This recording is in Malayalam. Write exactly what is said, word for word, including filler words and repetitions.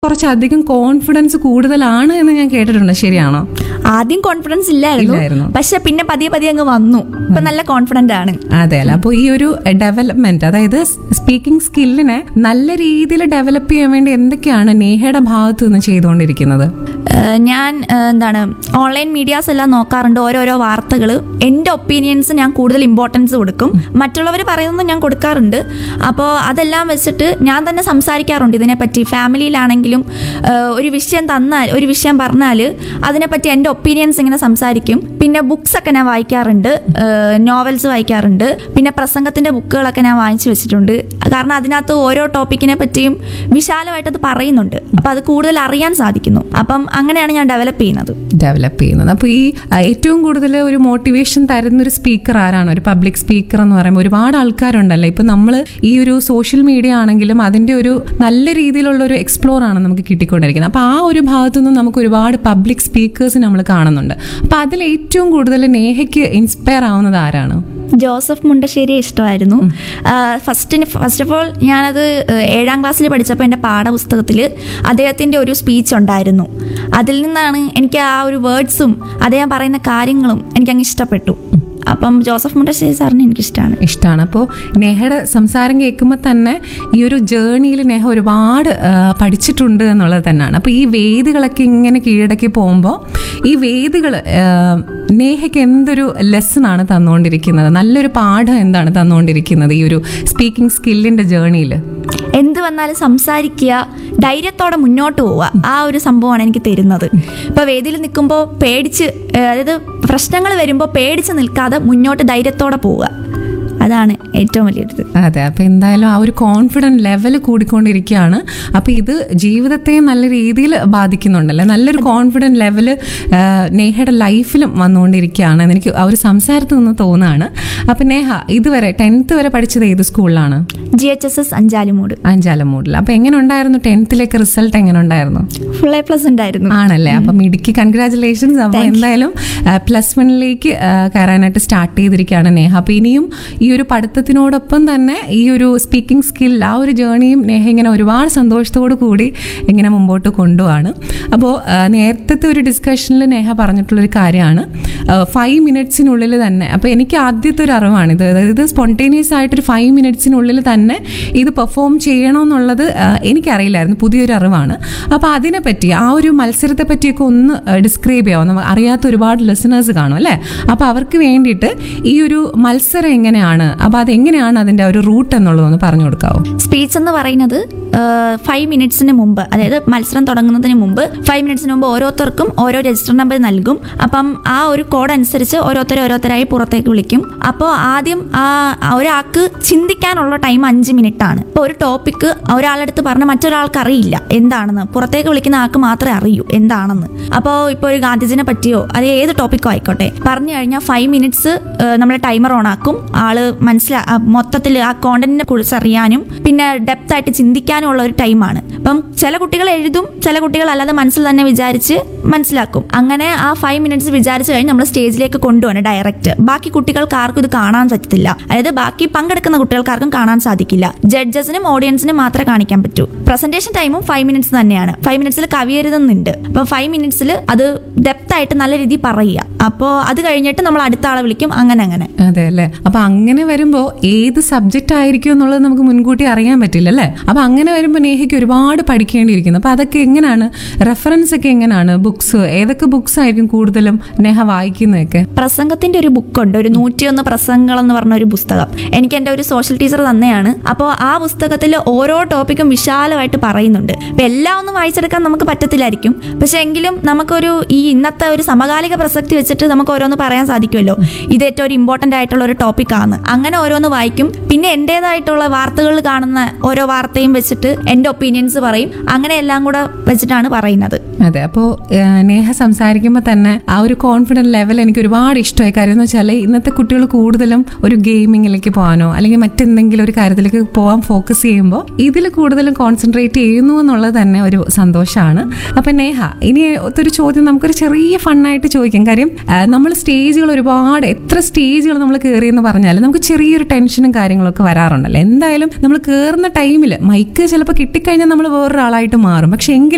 കുറച്ചധികം കോൺഫിഡൻസ് കൂടുതലാണ് എന്ന് ഞാൻ കേട്ടിട്ടുണ്ട്. ശരിയാണോ? ആദ്യം കോൺഫിഡൻസ് ഇല്ലായിരുന്നു, പക്ഷെ പിന്നെ പതിയെ പതിയെ അങ്ങ് വന്നു. ഇപ്പൊ നല്ല കോൺഫിഡന്റ് ആണ്. അതെ അല്ല, അപ്പോൾ ഈ ഒരു ഡെവലപ്മെന്റ്, അതായത് സ്പീക്കിംഗ് സ്കില്ലിനെ നല്ല രീതിയിൽ ഡെവലപ്പ് ചെയ്യാൻ വേണ്ടി എന്തൊക്കെയാണ് നേഹയുടെ ഭാഗത്ത് നിന്ന് ചെയ്തുകൊണ്ടിരിക്കുന്നത്? ഞാൻ എന്താണ് ഓൺലൈൻ മീഡിയാസ് എല്ലാം നോക്കാറുണ്ട്. ഓരോരോ വാർത്തകൾ എൻ്റെ ഒപ്പീനിയൻസ് ഞാൻ കൂടുതൽ ഇമ്പോർട്ടൻസ് കൊടുക്കും. മറ്റുള്ളവർ പറയുന്നത് ഞാൻ കൊടുക്കാറുണ്ട്. അപ്പോൾ അതെല്ലാം വെച്ചിട്ട് ഞാൻ തന്നെ സംസാരിക്കാറുണ്ട് ഇതിനെപ്പറ്റി. ഫാമിലിയിലാണെങ്കിലും ഒരു വിഷയം തന്നാൽ, ഒരു വിഷയം പറഞ്ഞാൽ അതിനെപ്പറ്റി എൻ്റെ ഒപ്പീനിയൻസ് ഇങ്ങനെ സംസാരിക്കും. പിന്നെ ബുക്സ് ഒക്കെ ഞാൻ വായിക്കാറുണ്ട്, നോവൽസ് വായിക്കാറുണ്ട്. പിന്നെ പ്രസംഗത്തിൻ്റെ ബുക്കുകളൊക്കെ ഞാൻ വാങ്ങിച്ചു വെച്ചിട്ടുണ്ട്. കാരണം അതിനകത്ത് ഓരോ ടോപ്പിക്കിനെ പറ്റിയും വിശാലമായിട്ട് അത് പറയുന്നുണ്ട്. അപ്പം അത് കൂടുതൽ അറിയാൻ സാധിക്കുന്നു. അപ്പം അങ്ങനെയാണ് ഞാൻ ഡെവലപ്പ് ചെയ്യുന്നത് ഡെവലപ്പ് ചെയ്യുന്നത് അപ്പോൾ ഈ ഏറ്റവും കൂടുതൽ ഒരു മോട്ടിവേഷൻ തരുന്ന ഒരു സ്പീക്കർ ആരാണ്? ഒരു പബ്ലിക് സ്പീക്കർ എന്ന് പറയുമ്പോൾ ഒരുപാട് ആൾക്കാരുണ്ടല്ലോ. ഇപ്പം നമ്മൾ ഈ ഒരു സോഷ്യൽ മീഡിയ ആണെങ്കിലും അതിൻ്റെ ഒരു നല്ല രീതിയിലുള്ള ഒരു എക്സ്പ്ലോർ ആണ് നമുക്ക് കിട്ടിക്കൊണ്ടിരിക്കുന്നത്. അപ്പോൾ ആ ഒരു ഭാഗത്തുനിന്ന് നമുക്ക് ഒരുപാട് പബ്ലിക് സ്പീക്കേഴ്സ് നമ്മൾ കാണുന്നുണ്ട്. അപ്പോൾ അതിൽ ഏറ്റവും കൂടുതൽ നേഹയ്ക്ക് ഇൻസ്പയർ ആവുന്നത് ആരാണ്? ജോസഫ് മുണ്ടശ്ശേരിയെ ഇഷ്ടമായിരുന്നു. ഫസ്റ്റിന് ഫസ്റ്റ് ഓഫ് ഓൾ ഞാനത് ഏഴാം ക്ലാസ്സിൽ പഠിച്ചപ്പോൾ എൻ്റെ പാഠപുസ്തകത്തിൽ അദ്ദേഹത്തിൻ്റെ ഒരു സ്പീച്ച് ഉണ്ടായിരുന്നു. അതിൽ നിന്നാണ് എനിക്ക് ആ ഒരു വേർഡ്സും അദ്ദേഹം പറയുന്ന കാര്യങ്ങളും എനിക്കങ്ങ് ഇഷ്ടപ്പെട്ടു. അപ്പം ജോസഫ് മുണ്ടശ്ശേരി സാറിന് എനിക്കിഷ്ടമാണ് ഇഷ്ടമാണ് അപ്പോൾ നേഹയുടെ സംസാരം കേൾക്കുമ്പോൾ തന്നെ ഈ ഒരു ജേർണിയിൽ നേഹ ഒരുപാട് പഠിച്ചിട്ടുണ്ട് എന്നുള്ളത് തന്നെയാണ്. അപ്പോൾ ഈ വേദികളൊക്കെ ഇങ്ങനെ കീഴടക്കി പോകുമ്പോൾ ഈ വേദികൾ നേഹയ്ക്ക് എന്തൊരു ലെസണാണ് തന്നുകൊണ്ടിരിക്കുന്നത്? നല്ലൊരു പാഠം എന്താണ് തന്നുകൊണ്ടിരിക്കുന്നത് ഈ ഒരു സ്പീക്കിംഗ് സ്കില്ലിൻ്റെ ജേർണിയിൽ? എന്ത് വന്നാലും സംസാരിക്കുക, ധൈര്യത്തോടെ മുന്നോട്ട് പോവുക, ആ ഒരു സംഭവമാണ് എനിക്ക് തരുന്നത്. ഇപ്പോൾ വേദിയിൽ നിൽക്കുമ്പോൾ പേടിച്ച്, അതായത് പ്രശ്നങ്ങൾ വരുമ്പോൾ പേടിച്ച് നിൽക്കാതെ മുന്നോട്ട് ധൈര്യത്തോടെ പോവുക, അതാണ് ഏറ്റവും വലിയൊരു. അതെ, അപ്പോൾ എന്തായാലും ആ ഒരു കോൺഫിഡൻറ്റ് ലെവൽ കൂടിക്കൊണ്ടിരിക്കുകയാണ്. അപ്പോൾ ഇത് ജീവിതത്തെ നല്ല രീതിയിൽ ബാധിക്കുന്നുണ്ടല്ലേ? നല്ലൊരു കോൺഫിഡൻറ്റ് ലെവൽ നേഹയുടെ ലൈഫിലും വന്നുകൊണ്ടിരിക്കുകയാണ് എനിക്ക് ആ ഒരു സംസാരത്തിൽ നിന്ന് തോന്നുകയാണ്. അപ്പം നേഹ ഇതുവരെ ടെൻത്ത് വരെ പഠിച്ചത് ഏത് സ്കൂളിലാണ്? G H S S Anchalumoodu. അഞ്ചാലുമൂടിൽ. അപ്പോൾ എങ്ങനെ ഉണ്ടായിരുന്നു ടെൻത്തിലേക്ക് റിസൾട്ട്? എങ്ങനെ ഉണ്ടായിരുന്നു? ഫുൾ എ പ്ലസ് ഉണ്ടായിരുന്നു. ആണല്ലേ? അപ്പം ഇടുക്കി കൺഗ്രാറ്റുലേഷൻസ്. അപ്പോൾ എന്തായാലും പ്ലസ് വണ്ണിലേക്ക് കയറാനായിട്ട് സ്റ്റാർട്ട് ചെയ്തിരിക്കുകയാണ് നേഹ. അപ്പോൾ ഇനിയും ഈ ഒരു പഠിത്തത്തിനോടൊപ്പം തന്നെ ഈ ഒരു സ്പീക്കിംഗ് സ്കിൽ, ആ ഒരു ജേർണിയും നേഹ ഇങ്ങനെ ഒരുപാട് സന്തോഷത്തോടു കൂടി ഇങ്ങനെ മുമ്പോട്ട് കൊണ്ടുപോവാണ്. അപ്പോൾ നേരത്തെ ഒരു ഡിസ്കഷനിൽ നേഹ പറഞ്ഞിട്ടുള്ളൊരു കാര്യമാണ് ഫൈവ് മിനിറ്റ്സിനുള്ളിൽ തന്നെ. അപ്പോൾ എനിക്ക് ആദ്യത്തെ ഒരു അറിവാണിത്. അതായത് സ്പോണ്ടേനിയസ് ആയിട്ടൊരു ഫൈവ് മിനിറ്റ്സിനുള്ളിൽ തന്നെ ഇത് പെർഫോം ചെയ്യണമെന്നുള്ളത് എനിക്കറിയില്ലായിരുന്നു, പുതിയൊരു അറിവാണ്. അപ്പോൾ അതിനെപ്പറ്റി, ആ ഒരു മത്സരത്തെ പറ്റിയൊക്കെ ഒന്ന് ഡിസ്ക്രൈബ് ചെയ്യാമോ? നമുക്ക് അറിയാത്ത ഒരുപാട് ലിസണേഴ്സ് കാണും അല്ലേ? അപ്പോൾ അവർക്ക് വേണ്ടിയിട്ട് ഈ ഒരു മത്സരം എങ്ങനെയാണ്, അപ്പോൾ അതെങ്ങനെയാണ് അതിൻ്റെ ഒരു റൂട്ട് എന്നുള്ളതൊന്ന് പറഞ്ഞു കൊടുക്കാവോ? സ്പീച്ച് എന്ന് പറയുന്നത് ഫൈവ് മിനിറ്റ്സിന് മുമ്പ്, അതായത് മത്സരം തുടങ്ങുന്നതിന് മുമ്പ് ഫൈവ് മിനിറ്റ്സിന് മുമ്പ് ഓരോരുത്തർക്കും ഓരോ രജിസ്റ്റർ നമ്പർ നൽകും. അപ്പം ആ ഒരു കോഡ് അനുസരിച്ച് ഓരോരുത്തരെ ഓരോരുത്തരായി പുറത്തേക്ക് വിളിക്കും. അപ്പോൾ ആദ്യം ആ ഒരാൾക്ക് ചിന്തിക്കാനുള്ള ടൈം അഞ്ച് മിനിറ്റ് ആണ്. ഇപ്പോൾ ഒരു ടോപ്പിക്ക് ഒരാളെടുത്ത് പറഞ്ഞ് മറ്റൊരാൾക്ക് അറിയില്ല എന്താണെന്ന്, പുറത്തേക്ക് വിളിക്കുന്ന ആൾക്ക് മാത്രമേ അറിയൂ എന്താണെന്ന്. അപ്പോൾ ഇപ്പോൾ ഒരു ഗാന്ധിജിനെ പറ്റിയോ അത് ഏത് ടോപ്പിക്കോ ആയിക്കോട്ടെ പറഞ്ഞു കഴിഞ്ഞാൽ ഫൈവ് മിനിറ്റ്സ് നമ്മൾ ടൈമർ ഓൺ ആക്കും. ആള് മനസ്സിലാ മൊത്തത്തിൽ ആ കോണ്ടന്റിനെ കുറിച്ച് അറിയാനും പിന്നെ ഡെപ്ത് ആയിട്ട് ചിന്തിക്കാനും ഉള്ള ഒരു ടൈമാണ്. അപ്പം ചില കുട്ടികൾ എഴുതും, ചില കുട്ടികൾ അല്ലാതെ മനസ്സിൽ തന്നെ വിചാരിച്ച് മനസ്സിലാക്കും. അങ്ങനെ ആ ഫൈവ് മിനിറ്റ്സ് വിചാരിച്ചു കഴിഞ്ഞ് നമ്മൾ സ്റ്റേജിലേക്ക് കൊണ്ടുപോകണം ഡയറക്റ്റ്. ബാക്കി കുട്ടികൾക്ക് ആർക്കും ഇത് കാണാൻ പറ്റത്തില്ല, അതായത് ബാക്കി പങ്കെടുക്കുന്ന കുട്ടികൾക്കാർക്കും കാണാൻ സാധിക്കില്ല. ജഡ്ജസിനും ഓഡിയൻസിനും മാത്രമേ കാണിക്കാൻ പറ്റൂ. പ്രസന്റേഷൻ ടൈമും ഫൈവ് മിനിറ്റ്സ് തന്നെയാണ്. ഫൈവ് മിനിറ്റ്സിൽ കവിയരുതെന്നുണ്ട്. അപ്പോൾ ഫൈവ് മിനിറ്റ്സിൽ അത് ഡെപ്ത് ആയിട്ട് നല്ല രീതിയിൽ പറയുക. അപ്പോൾ അത് കഴിഞ്ഞിട്ട് നമ്മൾ അടുത്ത ആളെ വിളിക്കും. അങ്ങനെ അങ്ങനെ അതെ അല്ലേ? അപ്പൊ അങ്ങനെ വരുമ്പോൾ ഏത് സബ്ജക്റ്റ് ആയിരിക്കും എന്നുള്ളത് നമുക്ക് മുൻകൂട്ടി അറിയാൻ പറ്റില്ല അല്ലേ? അപ്പൊ അങ്ങനെ വരുമ്പോൾ നേഹയ്ക്ക് ഒരുപാട് പഠിക്കേണ്ടിയിരിക്കുന്നു. അപ്പൊ അതൊക്കെ എങ്ങനെയാണ്? റെഫറൻസ് ഒക്കെ എങ്ങനെയാണ്? ബുക്സ് ഏതൊക്കെ ബുക്സ് ആയിരിക്കും കൂടുതലും നേഹ വായിക്കുന്നതൊക്കെ? പ്രസംഗത്തിന്റെ ഒരു ബുക്കുണ്ട്, ഒരു നൂറ്റിയൊന്ന് പ്രസംഗങ്ങൾ എന്ന് പറഞ്ഞ ഒരു പുസ്തകം. എനിക്ക് എൻ്റെ ഒരു സോഷ്യൽ ടീച്ചർ തന്നെയാണ്. അപ്പോൾ ആ പുസ്തകത്തിൽ ഓരോ ടോപ്പിക്കും വിശാലമായിട്ട് പറയുന്നുണ്ട്. അപ്പൊ എല്ലാം ഒന്നും വായിച്ചെടുക്കാൻ നമുക്ക് പറ്റത്തില്ലായിരിക്കും, പക്ഷെ എങ്കിലും നമുക്കൊരു ഈ ഇന്നത്തെ ഒരു സമകാലിക പ്രസക്തി വെച്ചിട്ട് നമുക്ക് ഓരോന്ന് പറയാൻ സാധിക്കുമല്ലോ. ഇത് ഏറ്റവും ഒരു ഇമ്പോർട്ടൻ്റ് ആയിട്ടുള്ള ഒരു ടോപ്പിക്കാണ്. അങ്ങനെ ഓരോന്ന് വായിക്കും. പിന്നെ എൻ്റേതായിട്ടുള്ള വാർത്തകൾ കാണുന്ന ഓരോ വാർത്തയും വെച്ചിട്ട് എൻ്റെ ഒപ്പീനിയൻസ് പറയും. അങ്ങനെ എല്ലാം കൂടെ വെച്ചിട്ടാണ് പറയുന്നത്. അതെ, അപ്പോൾ നേഹ സംസാരിക്കുമ്പോൾ തന്നെ ആ ഒരു കോൺഫിഡൻറ്റ് ലെവൽ എനിക്ക് ഒരുപാട് ഇഷ്ടമായി. കാര്യം എന്ന് വെച്ചാൽ ഇന്നത്തെ കുട്ടികൾ കൂടുതലും ഒരു ഗെയിമിങ്ങിലേക്ക് പോകാനോ അല്ലെങ്കിൽ മറ്റെന്തെങ്കിലും ഒരു കാര്യത്തിലേക്ക് പോകാൻ ഫോക്കസ് ചെയ്യുമ്പോൾ ഇതിൽ കൂടുതലും കോൺസെൻട്രേറ്റ് ചെയ്യുന്നു എന്നുള്ളത് തന്നെ ഒരു സന്തോഷമാണ്. അപ്പം നേഹ, ഇനി ഒരു ചോദ്യം നമുക്കൊരു ചെറിയ ഫണ്ണായിട്ട് ചോദിക്കാം. കാര്യം നമ്മൾ സ്റ്റേജുകൾ ഒരുപാട് എത്ര സ്റ്റേജുകൾ നമ്മൾ കയറിയെന്ന് പറഞ്ഞാൽ നമുക്ക് ചെറിയൊരു ടെൻഷനും കാര്യങ്ങളൊക്കെ വരാറുണ്ടല്ലോ. എന്തായാലും നമ്മൾ കയറുന്ന ടൈമിൽ മൈക്ക് ചിലപ്പോൾ കിട്ടിക്കഴിഞ്ഞാൽ നമ്മൾ വേറൊരാളായിട്ട് മാറും. പക്ഷെ എങ്കിലും